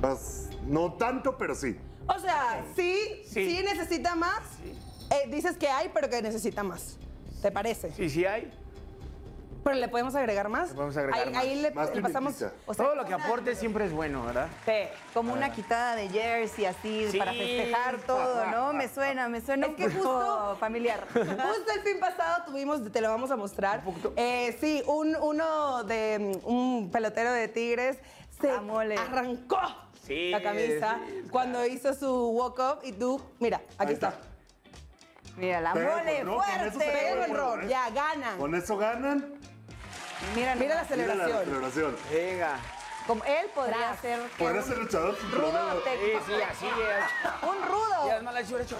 No tanto, pero sí. O sea, sí necesita más. Sí. Dices que hay, pero que necesita más. ¿Te parece? Sí hay. Pero le podemos agregar más. Le podemos agregar ahí le Más pasamos. pimentita. O sea, Todo lo que aporte siempre es bueno, ¿verdad? Sí. Como una quitada de jersey así Sí. para festejar todo, ¿no? Me suena Es que un poco justo- familiar. Justo el fin pasado tuvimos, te lo vamos a mostrar. Sí, uno de un pelotero de Tigres se Amole. arrancó Sí, la camisa sí, cuando hizo su walk-up y tú, mira, aquí Ahí está. Mira, la Pero mole con- no, con eso se fuerte. Pero puede. el ron, ya ganan. Con eso ganan. Mira, Mira la nomás. Mira la celebración. celebración. Venga. Como él podría ser que Podría un ser luchador sin problema. rudo Sí, sí, así es. Un rudo. Y además la hecho.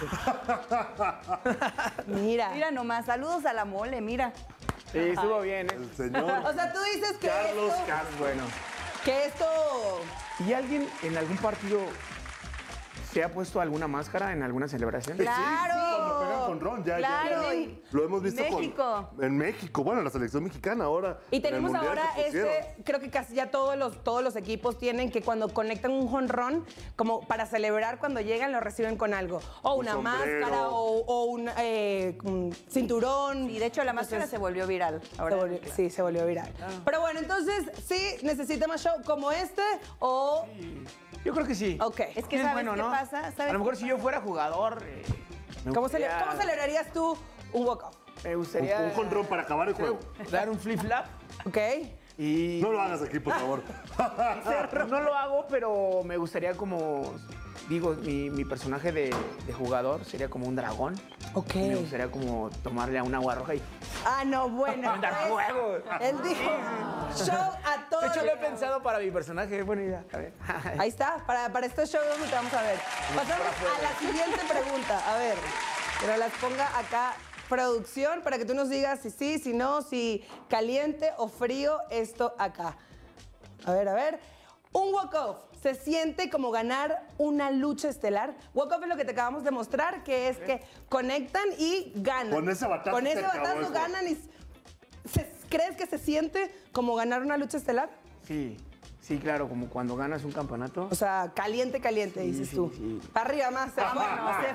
Mira. Mira nomás, saludos a la mole, mira. Sí, estuvo bien, ¿eh? El señor O sea, tú dices que Carlos esto, Castro. Bueno. que esto ¿Y alguien en algún partido se ha puesto alguna máscara en alguna celebración? Claro. Sí, cuando pegan con ron, ya. Claro, ya. y- Lo hemos visto México. en México, bueno, en la selección mexicana ahora. y en el tenemos Mundial ahora se pusieron. creo que casi ya todos los equipos tienen que cuando conectan un jonrón, como para celebrar cuando llegan, lo reciben con algo. O Un una sombrero. máscara, o un cinturón. Y de hecho la máscara Entonces, se volvió viral. Ahora sí, se volvió viral. Pero bueno, entonces, ¿sí necesita más show como este o...? Yo creo que sí. Ok. Es que Es ¿sabes bueno, qué ¿no? pasa? ¿Sabes A lo mejor qué si yo fuera jugador, me ¿Cómo gustaría- celebrarías tú un walk-off? Me gustaría Un jonrón para acabar el juego. dar un flip-flap ¿Ok? y... No lo hagas aquí, por favor. No lo hago, pero me gustaría como... Digo, mi personaje de jugador sería como un dragón. Ok. Y me gustaría como tomarle a un agua roja y... Ah, no, bueno. Mandar pues, fuego. Él dijo show a todos. De hecho, lo he pensado para mi personaje. Buena idea. A ver. Ahí está, para este show donde te vamos a ver. Pasamos a la siguiente pregunta. A ver, que nos las ponga acá producción para que tú nos digas si sí, si no, si caliente o frío esto acá. A ver. Un walk-off se siente como ganar una lucha estelar. Walk-off es lo que te acabamos de mostrar, que es que conectan y ganan. Con ese batazo Con se ese acabó batazo el juego. ganan y... ¿Crees que se siente como ganar una lucha estelar? Sí, claro, como cuando ganas un campeonato. O sea, caliente, dices sí, tú. sí. Para arriba más, se fue. Se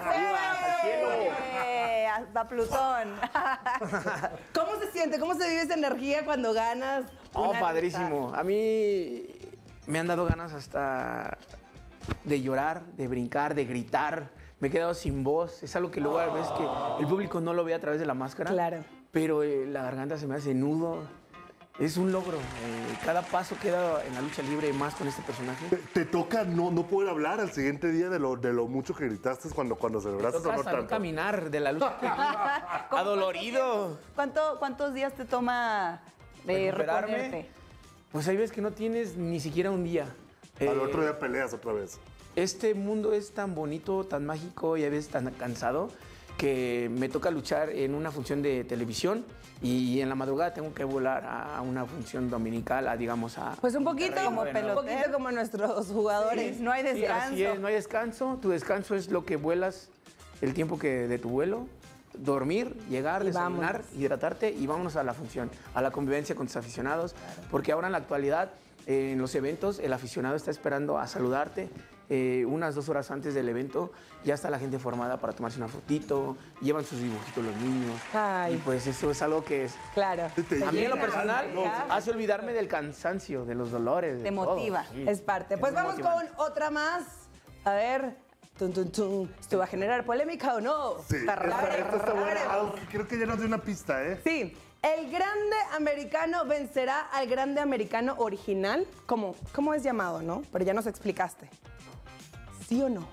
fue. hasta Plutón. ¿Cómo se siente? ¿Cómo se vive esa energía cuando ganas? Oh, una padrísimo. A mí me han dado ganas hasta de llorar, de brincar, de gritar. Me he quedado sin voz. Es algo que luego a veces que el público no lo ve a través de la máscara. Claro. Pero la garganta se me hace nudo. Es un logro. Cada paso queda en la lucha libre más con este personaje. Te toca no poder hablar al siguiente día de lo mucho que gritaste cuando celebraste o Toca no saber tanto. caminar de la lucha. Adolorido. ¿Cuántos días te toma de ¿Recuperarme? reponerte? Pues hay veces que no tienes ni siquiera un día. Al otro día peleas otra vez. Este mundo es tan bonito, tan mágico y a veces tan cansado que me toca luchar en una función de televisión y en la madrugada tengo que volar a una función dominical, digamos a... Pues un poquito Monterrey, como bueno. un poquito como nuestros jugadores. Sí, no hay Sí, descanso. así es, no hay descanso. Tu descanso es lo que vuelas, el tiempo de tu vuelo. Dormir, llegar, Y desayunar, vámonos. hidratarte y vámonos a la función, a la convivencia con tus aficionados. Porque ahora en la actualidad, en los eventos, el aficionado está esperando a saludarte. Unas 2 horas antes del evento ya está la gente formada para tomarse una fotito, llevan sus dibujitos los niños. Ay. Y pues eso es algo que es... Claro. A mí en lo personal No, hace olvidarme del cansancio, de los dolores. de Te todo. motiva. Sí. Es parte. Pues Es muy vamos motivante. con otra más. A ver. Tun, tun, tun. ¿Esto va a generar polémica o no? Sí, esta está buena. Creo que ya nos dio una pista, ¿eh? Sí. ¿El grande americano vencerá al grande americano original? ¿Cómo es llamado, no? Pero ya nos explicaste. ¿Sí o no?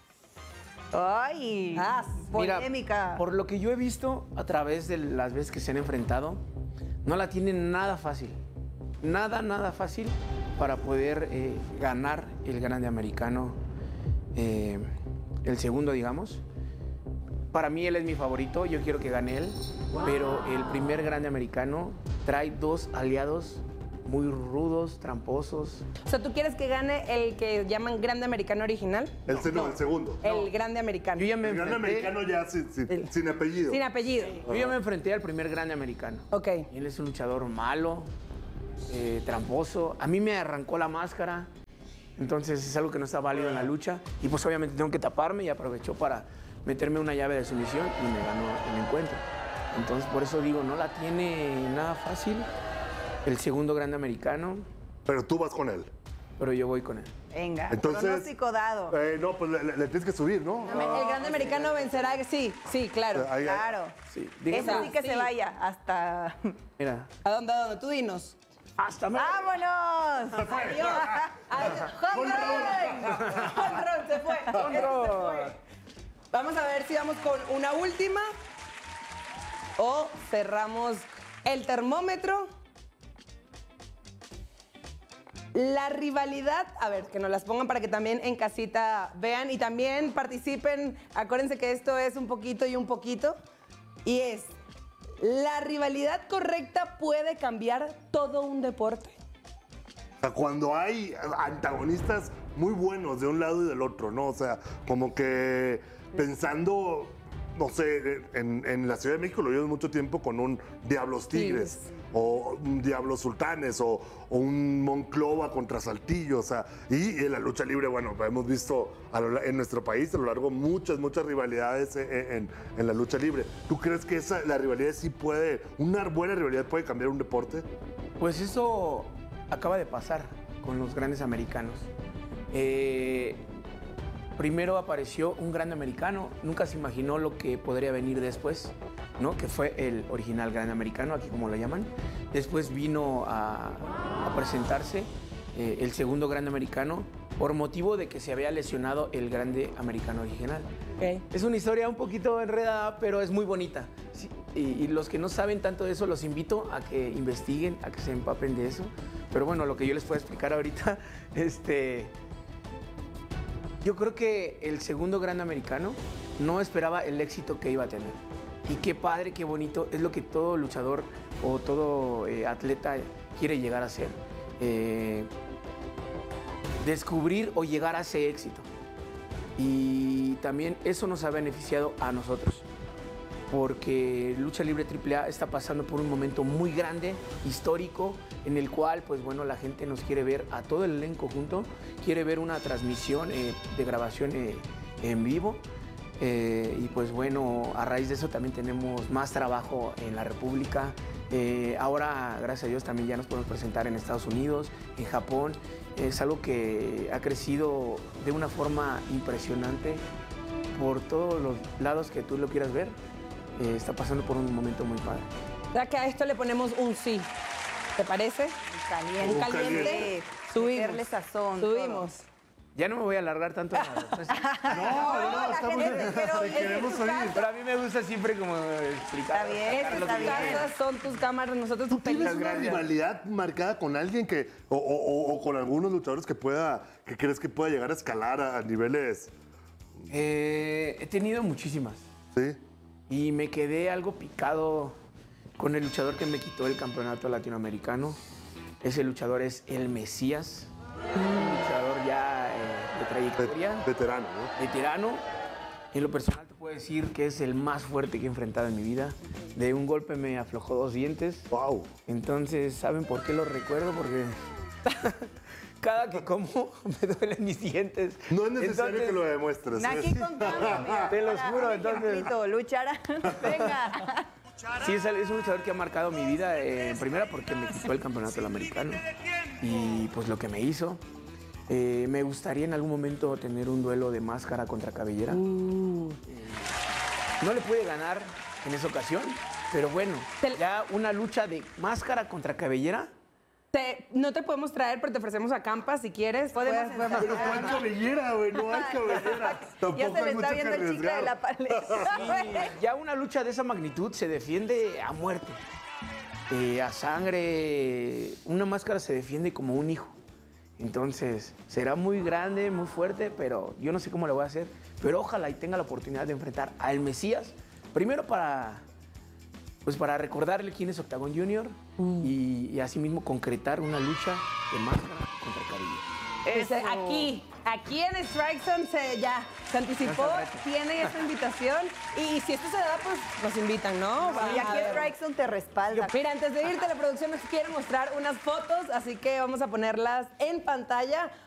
Ay, Mira, polémica. por lo que yo he visto a través de las veces que se han enfrentado, no la tienen nada fácil. Nada fácil para poder ganar el grande americano, el segundo, digamos. Para mí él es mi favorito, yo quiero que gane él, pero el primer grande americano trae 2 aliados muy rudos, tramposos. O sea, ¿tú quieres que gane el que llaman grande americano original? El segundo. El grande americano. Yo ya me El gran enfrenté, americano ya sin apellido. Sin apellido. yo ya me enfrenté al primer grande americano. Ok. Él es un luchador malo, tramposo. A mí me arrancó la máscara Entonces es algo que no está válido en la lucha y pues obviamente tengo que taparme y aprovechó para meterme una llave de sumisión y me ganó el encuentro. Entonces por eso digo, no la tiene nada fácil. El segundo grande americano, Pero tú vas con él. pero yo voy con él. Venga, Entonces, pronóstico dado. No, pues le tienes que subir, ¿no? El grande americano vencerá. Sí, sí, claro. Ahí- Claro. Sí, Eso sí que Sí. se vaya hasta... Mira, ¿A dónde? ¿A dónde? Tú dinos. hasta me... ¡Vámonos! Adiós. ¡Home run! ¡Home run! Se fue. Home run. Vamos a ver si vamos con una última o cerramos el termómetro. La rivalidad, a ver, que nos las pongan para que también en casita vean y también participen. Acuérdense que esto es un poquito y un poquito. Y es, ¿la rivalidad correcta puede cambiar todo un deporte? O sea, cuando hay antagonistas muy buenos de un lado y del otro, ¿no? O sea, como que pensando, no sé, en la Ciudad de México lo vimos mucho tiempo con un Diablos Tigres, o un Diablos Sultanes, o un Monclova contra Saltillo, o sea, y en la lucha libre, bueno, hemos visto en nuestro país a lo largo muchas rivalidades en la lucha libre. ¿Tú crees que la rivalidad sí puede, una buena rivalidad puede cambiar un deporte? Pues eso acaba de pasar con los grandes americanos. Primero apareció un grande americano, nunca se imaginó lo que podría venir después, ¿no? Que fue el original grande americano, aquí como lo llaman. Después vino a presentarse el segundo grande americano por motivo de que se había lesionado el grande americano original. Ok. Es una historia un poquito enredada, pero es muy bonita. Sí, y los que no saben tanto de eso, los invito a que investiguen, a que se empapen de eso. Pero bueno, lo que yo les puedo explicar ahorita, yo creo que el segundo grande americano no esperaba el éxito que iba a tener. Y qué padre, qué bonito, es lo que todo luchador o todo atleta quiere llegar a ser. Descubrir o llegar a ese éxito. Y también eso nos ha beneficiado a nosotros. Porque Lucha Libre AAA está pasando por un momento muy grande, histórico, en el cual, pues bueno, la gente nos quiere ver a todo el elenco junto, quiere ver una transmisión de grabación en vivo. Y pues bueno, a raíz de eso también tenemos más trabajo en la República. Ahora, gracias a Dios, también ya nos podemos presentar en Estados Unidos, en Japón. Es algo que ha crecido de una forma impresionante por todos los lados que tú lo quieras ver. Está pasando por un momento muy padre. O sea que a esto le ponemos un sí. ¿Te parece? Caliente. Un caliente. Subimos. Meterle sazón. Subimos. Ya no me voy a alargar tanto en la respuesta. No, la gente, pero te queremos oír. Pero a mí me gusta siempre como explicar. Está bien, sacar lo está que bien. yo Esas son tus cámaras, nosotros tus ¿Tienes películas. una rivalidad marcada con alguien que, o con algunos luchadores que crees que pueda llegar a escalar a niveles? He tenido muchísimas. Sí. Y me quedé algo picado con el luchador que me quitó el campeonato latinoamericano. Ese luchador es el Mesías. Un luchador ya de trayectoria. Veterano, ¿no? Veterano. En lo personal te puedo decir que es el más fuerte que he enfrentado en mi vida. De un golpe me aflojó 2 dientes. Wow. Entonces, ¿saben por qué lo recuerdo? Porque cada que como me duelen mis dientes. No es necesario Entonces, que lo demuestres. ¿eh? Aquí con calma, mira. Te los Para juro, un entonces. ejemplito, luchará. Venga. Sí, es un luchador que ha marcado mi vida en primera porque me quitó el campeonato del americano y pues lo que me hizo. Me gustaría en algún momento tener un duelo de máscara contra cabellera. No le pude ganar en esa ocasión, pero bueno, ya una lucha de máscara contra cabellera. No te podemos traer, pero te ofrecemos a Campa si quieres. Podemos Pero no hay cabellera, güey, no hay cabellera. Ya Tampoco se le hay mucho está que viendo el chicle de la arriesgar. paleta. Ya una lucha de esa magnitud se defiende a muerte, a sangre. Una máscara se defiende como un hijo. Entonces, será muy grande, muy fuerte, pero yo no sé cómo lo voy a hacer. Pero ojalá y tenga la oportunidad de enfrentar al Mesías. Primero para recordarle quién es Octagon Junior y asimismo concretar una lucha de máscara contra cabello. Aquí en Strike Zone ya se anticipó, tiene esa invitación y si esto se da, pues nos invitan, ¿no? Y aquí Strike Zone te respalda. Mira, antes de irte, la producción nos quiere mostrar unas fotos, así que vamos a ponerlas en pantalla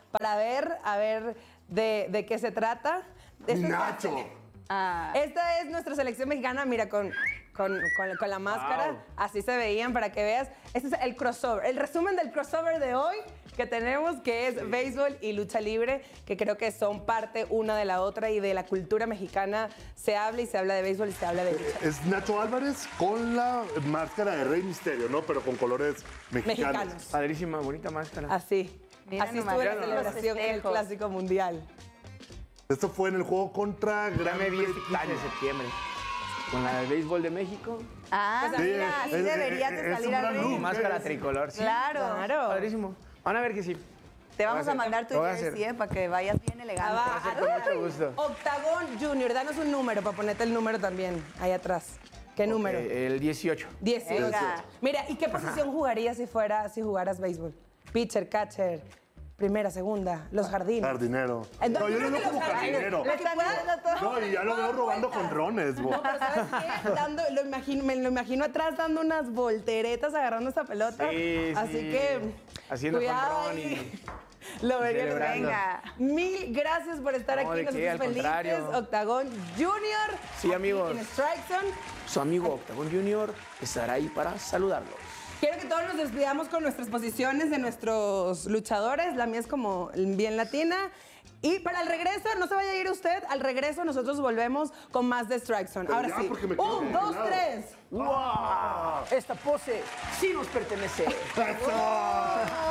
para ver, a ver de qué se trata. Mi Esta es la Nacho. esta es nuestra selección mexicana, mira, con la máscara, Wow. así se veían para que veas. Este es el crossover, el resumen del crossover de hoy que tenemos, que es béisbol y lucha libre, que creo que son parte una de la otra y de la cultura mexicana. Se habla y se habla de béisbol y se habla de lucha. Es Nacho Álvarez con la máscara de Rey Misterio, ¿no? Pero con colores mexicanos. Mexicanos. Padrísima, bonita máscara. Así. Mira Así nomás, estuvo la mira nomás. celebración en el Festejos. Clásico Mundial. Esto fue en el juego contra Gran Dame 10 y 15 Bretaña. de septiembre. Con la del béisbol de México. Ah, Sí, mira, así es- deberías de es salir un al gran ring. look. Máscara es- tricolor, sí. Claro. Claro. Padrísimo. Van a ver que sí. Te vamos Lo a voy a hacer. mandar tu Lo voy a hacer. jersey, para que vayas bien elegante. Abajo. con mucho gusto. Octagón Junior, danos un número para ponerte el número también ahí atrás. ¿Qué número? El 18. 18. Venga. Mira, ¿y qué posición jugarías si jugaras béisbol? Pitcher, catcher, primera, segunda, los jardines. Jardinero. Entonces, No, yo lo creo veo que como los jardines- jardinero. Le están dando todo. No, y ya lo veo robando con drones, bo. No, pero ¿sabes qué? Me lo imagino atrás dando unas volteretas agarrando esa pelota. Sí, Así sí. que Haciendo cuidado jonrón ahí. Lo vería celebrando. Venga. Mil gracias por estar No, aquí. ¿de qué? Nosotros Al felices. contrario. Octagón Junior. Sí, aquí amigos. En Strike Zone. Su amigo Octagon Junior estará ahí para saludarlos. Quiero que todos nos despidamos con nuestras posiciones de nuestros luchadores. La mía es como bien latina. Y para el regreso, no se vaya a ir usted. Al regreso nosotros volvemos con más de Strike Zone. Pero Ahora ya, sí. porque me quedo 1, 2, congelado. 3. ¡Wow! Esta pose sí nos pertenece. ¡Eso!